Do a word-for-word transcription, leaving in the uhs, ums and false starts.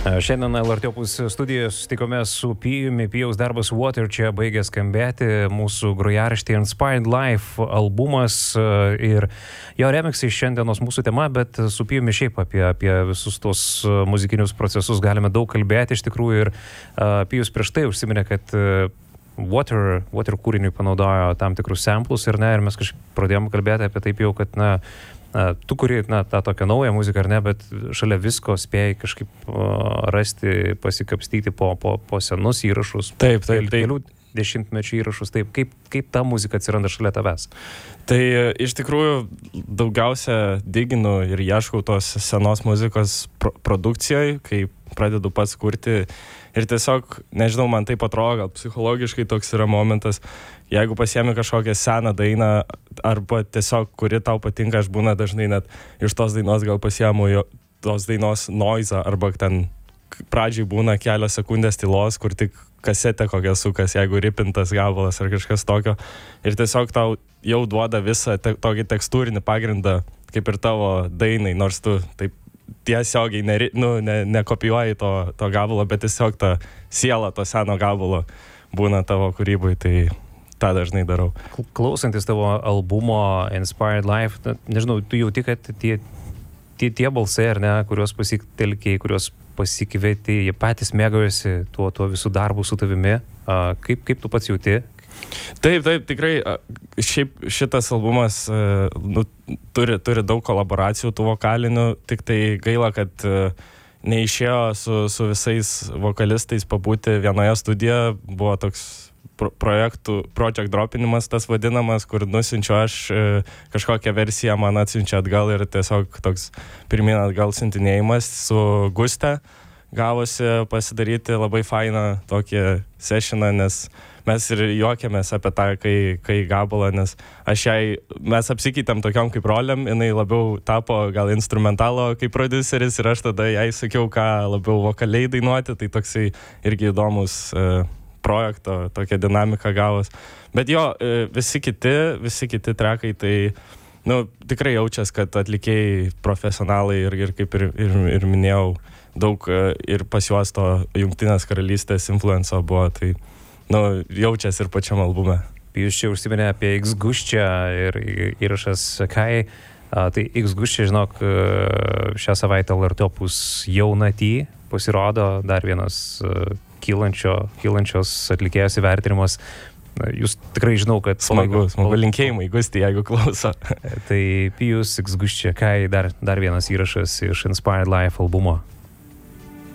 Šiandien L R T Opus studijoje susitikome su Pijumi. Pijaus darbas Water čia baigė skambėti, mūsų grojaraštyje Inspired Life albumas ir jo remiksai šiandienos mūsų tema, bet su Pijumi šiaip apie, apie visus tos muzikinius procesus galime daug kalbėti iš tikrųjų ir uh, Pijus prieš tai užsiminė, kad uh, Water, Water kūriniui panaudojo tam tikrus samplus ir ne, ir mes kažkaip pradėjome kalbėti apie taip jau, kad na, Na, tu kuri, na, tą tokią naują muziką, ar ne, bet šalia visko spėjai kažkaip o, rasti, pasikapstyti po, po, po senus įrašus. Taip, taip, taip. Kelių dešimtmečių įrašus. Taip, kaip, kaip ta muzika atsiranda šalia tavęs? Tai iš tikrųjų daugiausia diginu ir ieškau tos senos muzikos pro produkcijoje, kai pradedu pats kurti. Ir tiesiog, nežinau, man taip atrodo, gal psichologiškai toks yra momentas, jeigu pasiemi kažkokią seną dainą arba tiesiog, kuri tau patinka, aš būna dažnai net iš tos dainos gal pasiemu jo, tos dainos noizą arba ten pradžiai būna kelios sekundės tylos, kur tik kasetė kokia sukas, jeigu ripintas gabalas ar kažkas tokio. Ir tiesiog tau jau duoda visą te, tokį tekstūrinį pagrindą, kaip ir tavo dainai, nors tu taip tiesiogiai ne, nu, ne, nekopijuoji to, to gabalo, bet tiesiog ta siela to seno gabalo būna tavo kūrybui, tai tą dažnai darau. Klausantis tavo albumo Inspired Life, nežinau, tu jauti, kad tie, tie, tie balsai, ar ne, kuriuos pasitelkiai, kuriuos pasikvieti, jie patys mėgaujasi tuo, tuo visų darbų su tavimi. Kaip, kaip tu pats jauti? Taip, taip, tikrai. Šiaip šitas albumas nu, turi, turi daug kolaboracijų tų vokalinių, tik tai gaila, kad neišėjo su, su visais vokalistais pabūti vienoje studijoje. Buvo toks pro, projektų, project dropinimas tas vadinamas, kur nusinčiu aš kažkokią versiją, man atsiunčia atgal ir tiesiog toks pirmin atgal siuntinėjimas su Guste. Gavosi pasidaryti labai fainą tokį sessioną, nes mes ir juokėmės apie tą, kai, kai gabalą, nes aš jai, mes apsikeitėm tokiom kaip roliam, jinai labiau tapo gal instrumentalo kaip prodiuseris ir aš tada jai sakiau, ką labiau vokaliai dainuoti, tai toksai irgi įdomus e, projekto, tokia dinamika gavos. Bet jo, e, visi kiti, visi kiti trekai, tai nu, tikrai jaučias, kad atlikėjai profesionalai ir, ir kaip ir, ir, ir minėjau, daug ir pas juos to Jungtinės karalystės influenco buvo, tai nu, jaučias ir pačiam albume. Jūs čia užsiminė apie X Guščią ir įrašas Kai. A, tai X Guščia, žinok, šią savaitę L R T Opus Jaunaty pasirodo dar vienas kylančio, kylančios atlikėjos įvertinimas. Jūs tikrai žinau, kad... Smagu, smagu linkėjimai, Gusti, jeigu klauso. Tai Pijus X Guščia Kai, dar, dar vienas įrašas iš Inspired Life albumo.